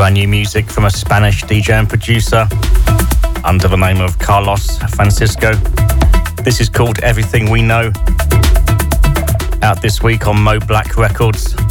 brand new music from a Spanish DJ and producer under the name of Carlos Francisco. This is called Everything We Know, out this week on Mo Black Records.